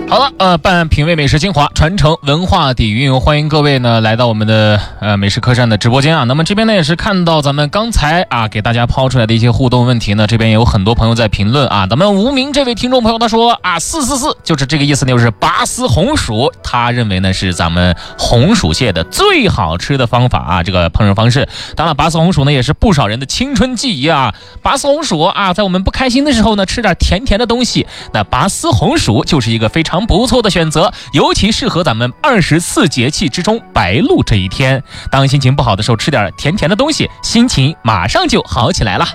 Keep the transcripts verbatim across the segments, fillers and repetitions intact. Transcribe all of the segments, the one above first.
好了，呃，办品味美食精华，传承文化底蕴，欢迎各位呢来到我们的呃美食客栈的直播间啊。那么这边呢也是看到咱们刚才啊给大家抛出来的一些互动问题呢，这边也有很多朋友在评论啊。咱们无名这位听众朋友他说啊，四四四就是这个意思，就是拔丝红薯，他认为呢是咱们红薯蟹的最好吃的方法啊，这个烹饪方式。当然，拔丝红薯呢也是不少人的青春记忆啊。拔丝红薯啊，在我们不开心的时候呢，吃点甜甜的东西，那拔丝红薯就是一个非常不错的选择，尤其适合咱们二十四节气之中白露这一天。当心情不好的时候，吃点甜甜的东西，心情马上就好起来了。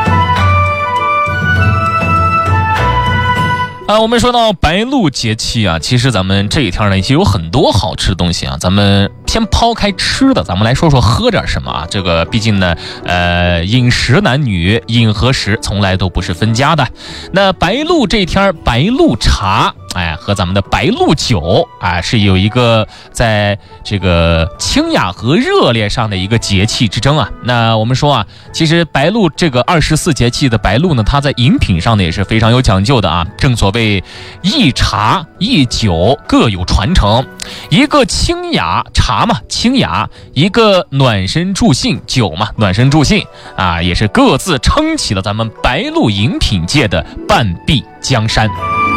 啊，我们说到白露节气啊，其实咱们这一天呢，也有很多好吃的东西啊。咱们先抛开吃的，咱们来说说喝点什么啊。这个毕竟呢，呃，饮食男女饮和食从来都不是分家的。那白露这一天，白露茶，哎，和咱们的白露酒啊，是有一个在这个清雅和热烈上的一个节气之争啊。那我们说啊，其实白露这个二十四节气的白露呢，它在饮品上呢也是非常有讲究的啊。正所谓一茶一酒各有传承，一个清雅茶嘛清雅，一个暖身助兴酒嘛暖身助兴啊，也是各自撑起了咱们白露饮品界的半壁江山。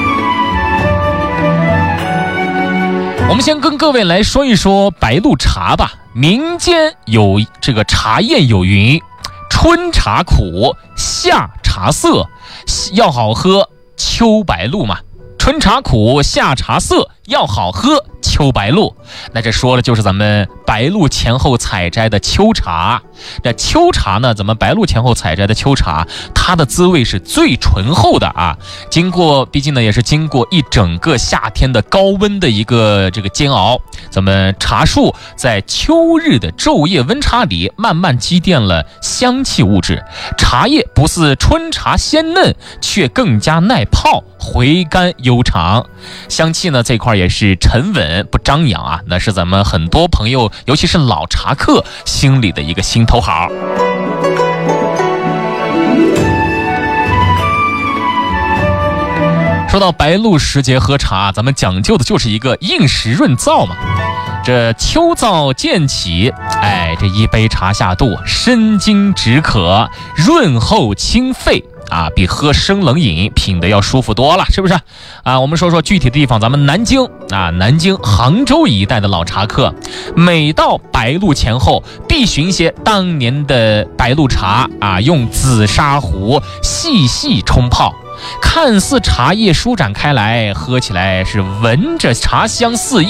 我们先跟各位来说一说白露茶吧。民间有这个茶谚有云，春茶苦，夏茶涩，要好喝秋白露嘛。春茶苦，夏茶涩，要好喝秋白露。那这说的就是咱们白露前后采摘的秋茶。这秋茶呢，咱们白露前后采摘的秋茶，它的滋味是最醇厚的啊。经过，毕竟呢也是经过一整个夏天的高温的一个这个煎熬，咱们茶树在秋日的昼夜温差里慢慢积淀了香气物质，茶叶不似春茶鲜嫩，却更加耐泡，回甘悠长。香气呢这块也是沉稳不张扬啊，那是咱们很多朋友，尤其是老茶客心里的一个心头好。说到白露时节喝茶，咱们讲究的就是一个应时润燥嘛。这秋燥渐起，哎，这一杯茶下肚，生津止渴，润厚清肺啊，比喝生冷饮品的要舒服多了，是不是啊？我们说说具体的地方，咱们南京啊，南京、杭州一带的老茶客，每到白露前后，必寻些当年的白露茶啊，用紫砂壶细细冲泡。看似茶叶舒展开来，喝起来是闻着茶香四溢。